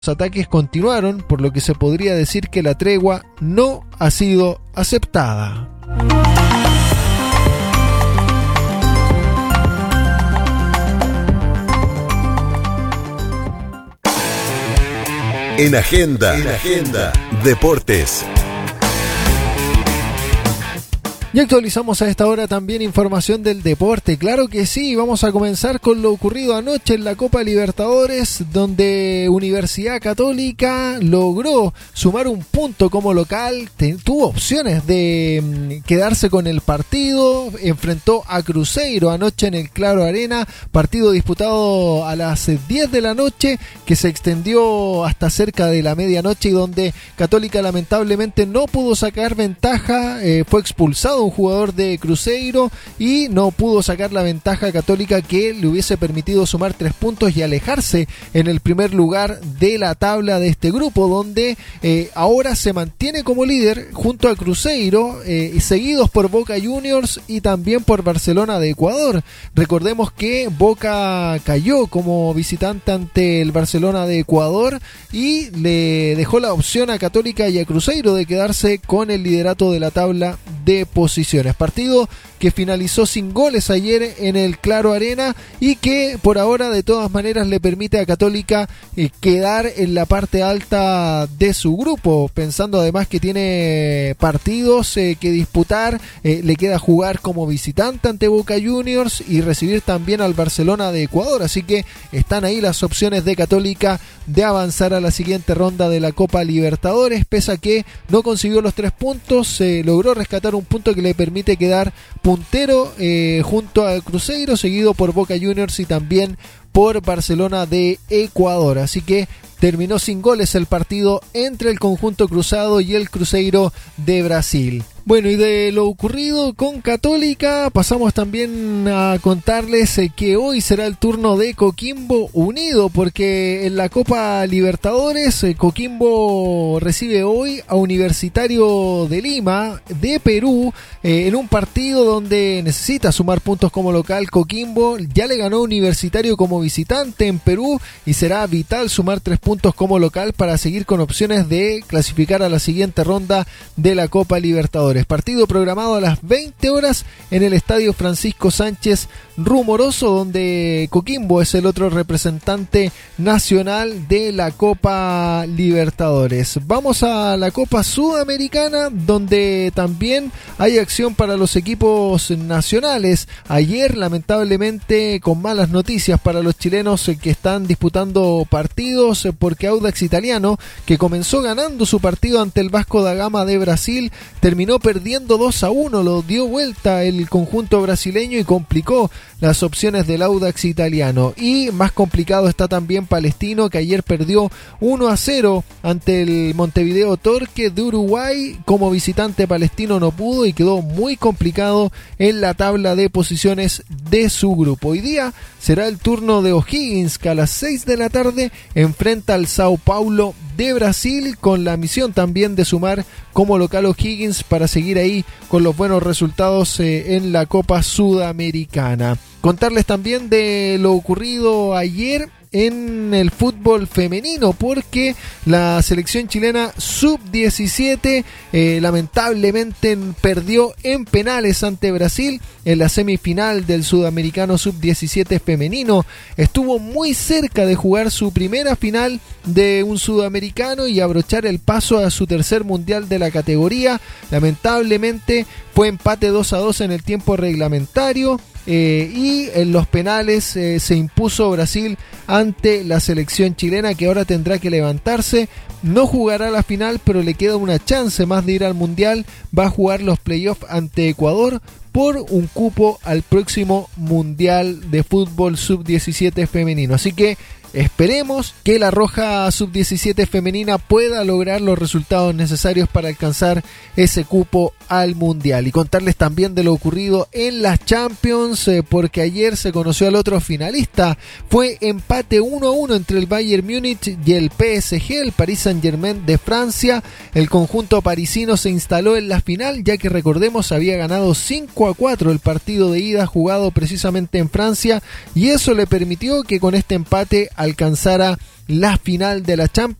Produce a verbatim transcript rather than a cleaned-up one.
Los ataques continuaron, por lo que se podría decir que la tregua no ha sido aceptada. En Agenda, en Agenda, Deportes. Y actualizamos a esta hora también información del deporte. Claro que sí, vamos a comenzar con lo ocurrido anoche en la Copa Libertadores, donde Universidad Católica logró sumar un punto como local, te, tuvo opciones de quedarse con el partido, enfrentó a Cruzeiro anoche en el Claro Arena, partido disputado a las diez de la noche, que se extendió hasta cerca de la medianoche y donde Católica lamentablemente no pudo sacar ventaja, eh, fue expulsado un jugador de Cruzeiro y no pudo sacar la ventaja Católica que le hubiese permitido sumar tres puntos y alejarse en el primer lugar de la tabla de este grupo, donde eh, ahora se mantiene como líder junto a Cruzeiro, eh, seguidos por Boca Juniors y también por Barcelona de Ecuador. Recordemos que Boca cayó como visitante ante el Barcelona de Ecuador y le dejó la opción a Católica y a Cruzeiro de quedarse con el liderato de la tabla de posiciones. Partido que finalizó sin goles ayer en el Claro Arena y que por ahora de todas maneras le permite a Católica eh, quedar en la parte alta de su grupo, pensando además que tiene partidos eh, que disputar, eh, le queda jugar como visitante ante Boca Juniors y recibir también al Barcelona de Ecuador, así que están ahí las opciones de Católica de avanzar a la siguiente ronda de la Copa Libertadores, pese a que no consiguió los tres puntos, se eh, logró rescatar un punto que le permite quedar puntero eh, junto a Cruzeiro, seguido por Boca Juniors y también por Barcelona de Ecuador, así que terminó sin goles el partido entre el conjunto cruzado y el Cruzeiro de Brasil. Bueno, y de lo ocurrido con Católica pasamos también a contarles que hoy será el turno de Coquimbo Unido, porque en la Copa Libertadores Coquimbo recibe hoy a Universitario de Lima de Perú eh, en un partido donde necesita sumar puntos como local. Coquimbo ya le ganó a Universitario como visitante en Perú y será vital sumar tres puntos como local para seguir con opciones de clasificar a la siguiente ronda de la Copa Libertadores. Partido programado a las veinte horas en el Estadio Francisco Sánchez Rumoroso, donde Coquimbo es el otro representante nacional de la Copa Libertadores. Vamos a la Copa Sudamericana, donde también hay acción para los equipos nacionales. Ayer, lamentablemente, con malas noticias para los chilenos que están disputando partidos, porque Audax Italiano, que comenzó ganando su partido ante el Vasco da Gama de Brasil, terminó perdiendo dos a uno, lo dio vuelta el conjunto brasileño y complicó las opciones del Audax Italiano. Y más complicado está también Palestino, que ayer perdió uno a cero ante el Montevideo Torque de Uruguay. Como visitante Palestino no pudo y quedó muy complicado en la tabla de posiciones de su grupo. Hoy día será el turno de O'Higgins, que a las seis de la tarde enfrenta al Sao Paulo de Brasil, con la misión también de sumar como local O'Higgins para seguir ahí con los buenos resultados eh, en la Copa Sudamericana. Contarles también de lo ocurrido ayer en el fútbol femenino, porque la selección chilena sub diecisiete eh, lamentablemente perdió en penales ante Brasil en la semifinal del sudamericano sub diecisiete femenino. Estuvo muy cerca de jugar su primera final de un sudamericano y abrochar el paso a su tercer mundial de la categoría. Lamentablemente fue empate dos a dos en el tiempo reglamentario. Eh, y en los penales eh, se impuso Brasil ante la selección chilena, que ahora tendrá que levantarse. No jugará la final, pero le queda una chance más de ir al mundial. Va a jugar los playoffs ante Ecuador por un cupo al próximo mundial de fútbol sub diecisiete femenino. Así que esperemos que la Roja sub diecisiete femenina pueda lograr los resultados necesarios para alcanzar ese cupo al mundial. Y contarles también de lo ocurrido en las Champions, eh, porque ayer se conoció al otro finalista. Fue empate uno a uno entre el Bayern Múnich y el P S G, el Paris Saint-Germain de Francia. El conjunto parisino se instaló en la final, ya que recordemos había ganado cinco a cuatro el partido de ida jugado precisamente en Francia, y eso le permitió que con este empate alcanzara la final de la Champions.